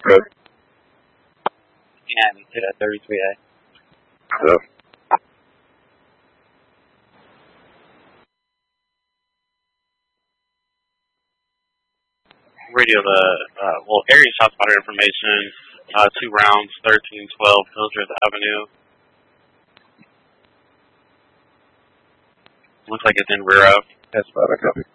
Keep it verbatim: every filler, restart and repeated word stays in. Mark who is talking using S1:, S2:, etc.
S1: Good.
S2: Yeah, me too, at thirty-three A.
S1: Hello.
S2: Radio the, uh, well, area shot spotter information, uh, two rounds, thirteen twelve, Hildreth Avenue. Looks like it's in rear of.
S1: That's about a copy.